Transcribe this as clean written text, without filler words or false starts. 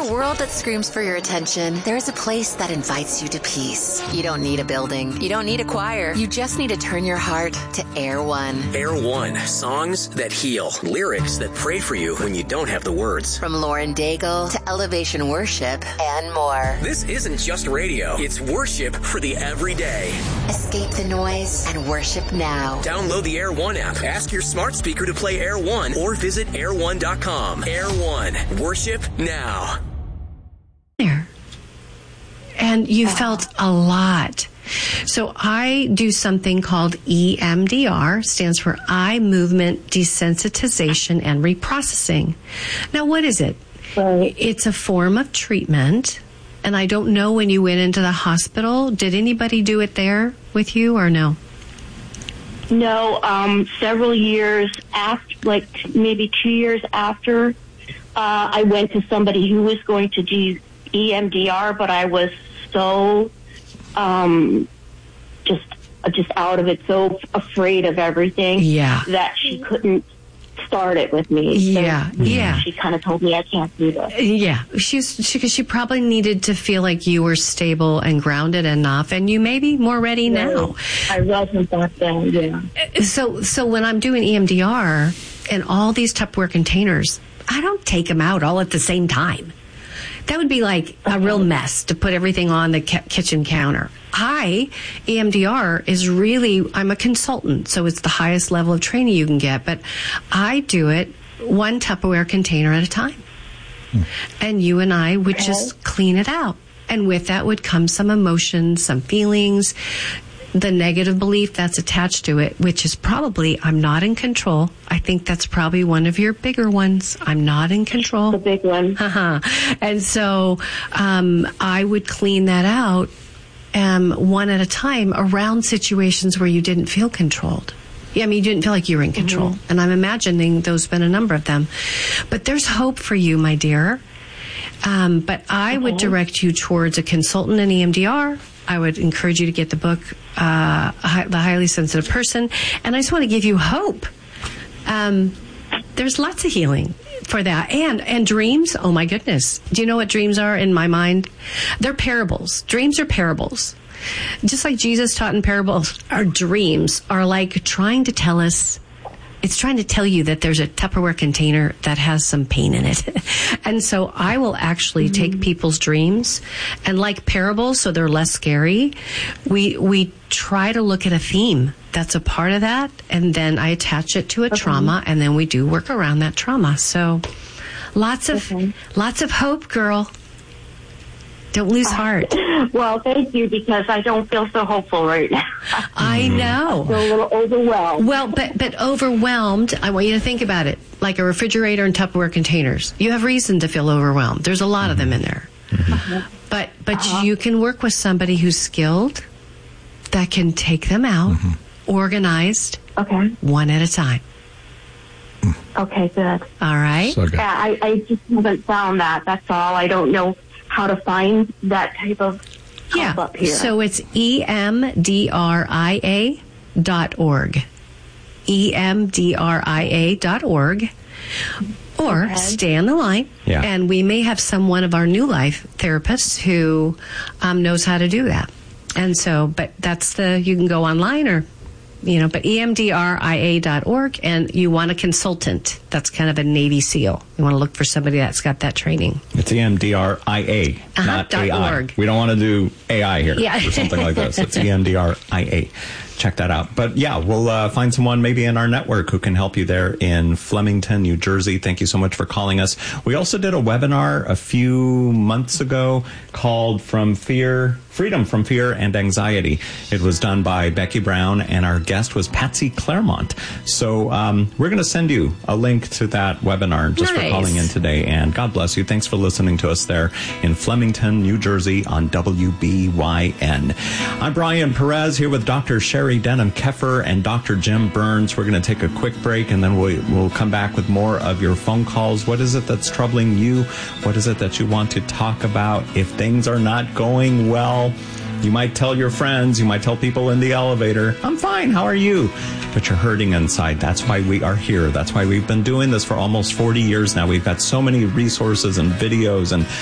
a world that screams for your attention, there is a place that invites you to peace. You don't need a building. You don't need a choir. You just need to turn your heart to Air One. Air One. Songs that heal. Lyrics that pray for you when you don't have the words. From Lauren Daigle to Elevation Worship and more. This isn't just radio. It's worship for the everyday. Escape the noise and worship now. Download the Air One app. Ask your smart speaker to play Air One or visit air1.com. Air One. Worship now. There. And you felt a lot. So I do something called EMDR, stands for Eye Movement Desensitization and Reprocessing. Now, what is it? Right. It's a form of treatment. And I don't know when you went into the hospital. Did anybody do it there with you or no? No, several years after, like maybe 2 years after, I went to somebody who was going to do EMDR, but I was so just out of it, so afraid of everything that she couldn't start it with me. So she kind of told me I can't do this. Yeah, she probably needed to feel like you were stable and grounded enough, and you may be more ready now. I wasn't back then. Yeah. So when I'm doing EMDR and all these Tupperware containers, I don't take them out all at the same time. That would be like a real mess to put everything on the kitchen counter. EMDR is really, I'm a consultant, so it's the highest level of training you can get, but I do it one Tupperware container at a time. And you and I would just clean it out. And with that would come some emotions, some feelings, the negative belief that's attached to it, which is probably, I'm not in control. I think that's probably one of your bigger ones. I'm not in control. The big one. And so I would clean that out one at a time around situations where you didn't feel controlled. Yeah, I mean, you didn't feel like you were in control. And I'm imagining there's been a number of them. But there's hope for you, my dear. But I would direct you towards a consultant in EMDR. I would encourage you to get the book, The Highly Sensitive Person. And I just want to give you hope. There's lots of healing for that. And dreams, oh my goodness. Do you know what dreams are in my mind? They're parables. Dreams are parables. Just like Jesus taught in parables, our dreams are like trying to tell us, it's trying to tell you that there's a Tupperware container that has some pain in it. And so I will actually take people's dreams and like parables, so they're less scary. We try to look at a theme that's a part of that, and then I attach it to a trauma, and then we do work around that trauma. So lots of hope, girl. Don't lose heart. Well, thank you, because I don't feel so hopeful right now. I know. I feel a little overwhelmed. Well, but overwhelmed, I want you to think about it like a refrigerator and Tupperware containers. You have reason to feel overwhelmed. There's a lot of them in there. But you can work with somebody who's skilled that can take them out, organized, one at a time. Okay, good. All right? So good. Yeah, I just haven't found that. That's all. I don't know how to find that type of help up here. So it's EMDRIA.org. EMDRIA.org. Or stay on the line, and we may have one of our New Life therapists who knows how to do that. And so, but you can go online or, but EMDRIA.org, and you want a consultant. That's kind of a Navy SEAL. You want to look for somebody that's got that training. It's EMDRIA, not AI. .org. We don't want to do AI here or something like this. It's EMDRIA. Check that out. But yeah, we'll find someone maybe in our network who can help you there in Flemington, New Jersey. Thank you so much for calling us. We also did a webinar a few months ago called Freedom from Fear and Anxiety. It was done by Becky Brown, and our guest was Patsy Claremont. So we're going to send you a link to that webinar just for calling in today. And God bless you. Thanks for listening to us there in Flemington, New Jersey on WBYN. I'm Brian Perez here with Dr. Sherry Denham-Keffer and Dr. Jim Burns. We're going to take a quick break, and then we'll come back with more of your phone calls. What is it that's troubling you? What is it that you want to talk about? If things are not going well, you might tell your friends, you might tell people in the elevator, I'm fine, how are you? But you're hurting inside. That's why we are here. That's why we've been doing this for almost 40 years now. We've got so many resources and videos and